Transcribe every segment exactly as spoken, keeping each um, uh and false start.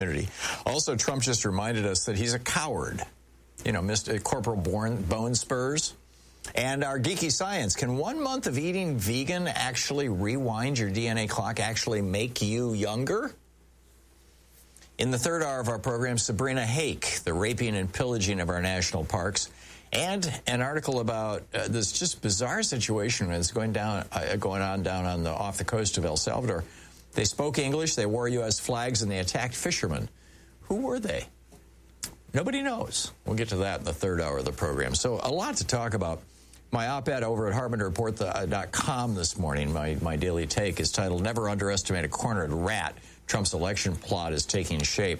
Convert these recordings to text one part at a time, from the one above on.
Also, Trump just reminded us that he's a coward. You know, Mister Corporal Bone, Bone Spurs. And our geeky science. Can one month of eating vegan actually rewind your D N A clock, actually make you younger? In the third hour of our program, Sabrina Hake, the raping and pillaging of our national parks, and an article about uh, this just bizarre situation that's going down, uh, going on down on the off the coast of El Salvador. They spoke English, they wore U S flags, and they attacked fishermen. Who were they? Nobody knows. We'll get to that in the third hour of the program. So a lot to talk about. My op-ed over at Harbinger Report dot com this morning, my, my daily take, is titled, Never Underestimate a Cornered Rat. Trump's election plot is taking shape.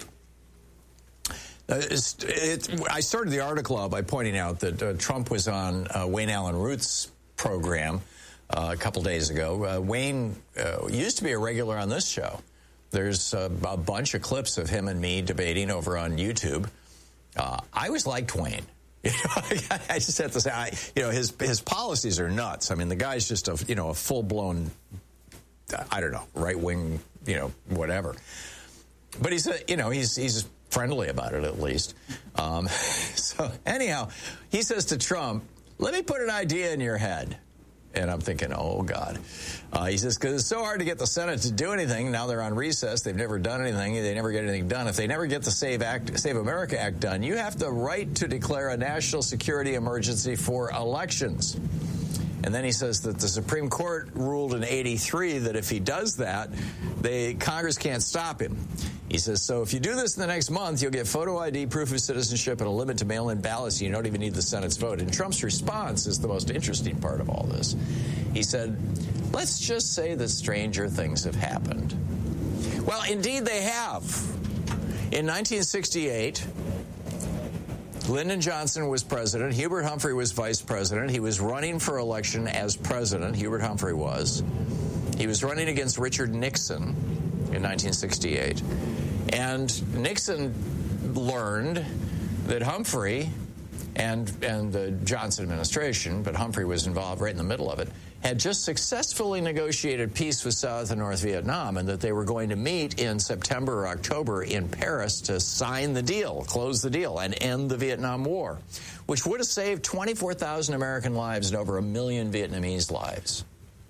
Uh, it's, it, I started the article out by pointing out that uh, Trump was on uh, Wayne Allen Root's program uh, a couple days ago. Uh, Wayne uh, used to be a regular on this show. There's uh, a bunch of clips of him and me debating over on YouTube. Uh, I always liked Wayne. You know, I just have to say, I, you know, his his policies are nuts. I mean, the guy's just a you know a full blown, I don't know, right wing, you know, whatever. But he's a, you know he's he's friendly about it at least. Um, so anyhow, he says to Trump, "Let me put an idea in your head." And I'm thinking, oh, God. Uh, he says, because it's so hard to get the Senate to do anything. Now they're on recess. They've never done anything. They never get anything done. If they never get the Save Act, Save America Act done, you have the right to declare a national security emergency for elections. And then he says that the Supreme Court ruled in eighty-three that if he does that, they Congress can't stop him. He says, so if you do this in the next month, you'll get photo I D, proof of citizenship, and a limit to mail-in ballots. You don't even need the Senate's vote. And Trump's response is the most interesting part of all this. He said, let's just say that stranger things have happened. Well, indeed they have. In nineteen sixty-eight, Lyndon Johnson was president. Hubert Humphrey was vice president. He was running for election as president. Hubert Humphrey was. He was running against Richard Nixon in nineteen sixty-eight. And Nixon learned that Humphrey and and the Johnson administration, but Humphrey was involved right in the middle of it, had just successfully negotiated peace with South and North Vietnam, and that they were going to meet in September or October in Paris to sign the deal, close the deal, and end the Vietnam War, which would have saved twenty-four thousand American lives and over a million Vietnamese lives.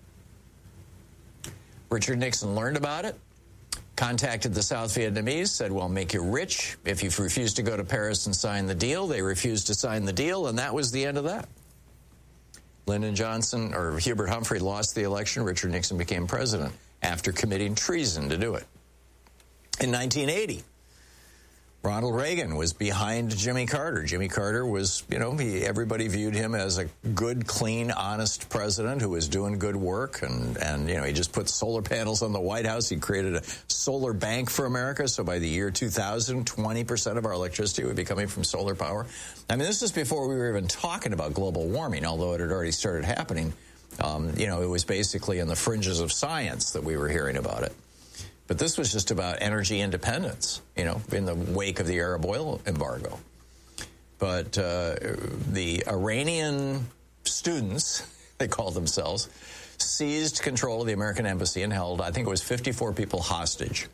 Richard Nixon learned about it, contacted the South Vietnamese, said, well, make you rich if you refuse to go to Paris and sign the deal. They refused to sign the deal, and that was the end of that. Lyndon Johnson, or Hubert Humphrey, lost the election. Richard Nixon became president after committing treason to do it. In nineteen eighty, Ronald Reagan was behind Jimmy Carter. Jimmy Carter was, you know, he, everybody viewed him as a good, clean, honest president who was doing good work. And, and, you know, he just put solar panels on the White House. He created a solar bank for America. So by the year two thousand, twenty percent of our electricity would be coming from solar power. I mean, this is before we were even talking about global warming, although it had already started happening. Um, you know, it was basically in the fringes of science that we were hearing about it. But this was just about energy independence, you know, in the wake of the Arab oil embargo. But uh, the Iranian students, they called themselves, seized control of the American embassy and held, I think it was fifty-four people hostage.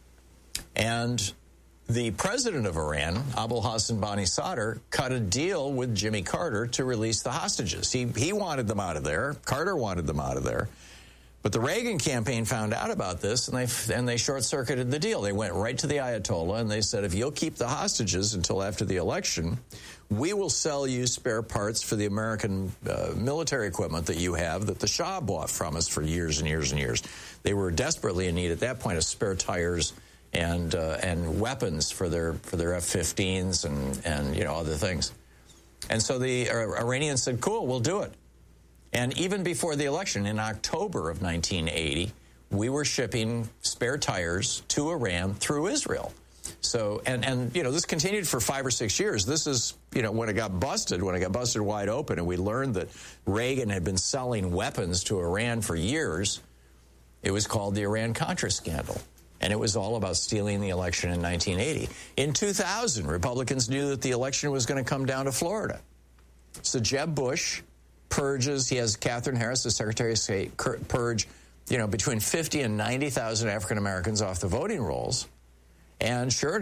And the president of Iran, Abul Hassan Bani Sadr, cut a deal with Jimmy Carter to release the hostages. He, he wanted them out of there. Carter wanted them out of there. But the Reagan campaign found out about this, and they and they short-circuited the deal. They went right to the Ayatollah, and they said, if you'll keep the hostages until after the election, we will sell you spare parts for the American uh, military equipment that you have that the Shah bought from us for years and years and years. They were desperately in need at that point of spare tires and uh, and weapons for their for their F fifteens and, and you know other things. And so the uh, Iranians said, cool, we'll do it. And even before the election, in October of nineteen eighty, we were shipping spare tires to Iran through Israel. So, and, and, you know, this continued for five or six years. This is, you know, when it got busted, when it got busted wide open, and we learned that Reagan had been selling weapons to Iran for years, it was called the Iran-Contra scandal. And it was all about stealing the election in nineteen eighty. In two thousand, Republicans knew that the election was going to come down to Florida. So Jeb Bush purges, he has Catherine Harris, the Secretary of State, purge, you know, between fifty and ninety thousand African Americans off the voting rolls. And sure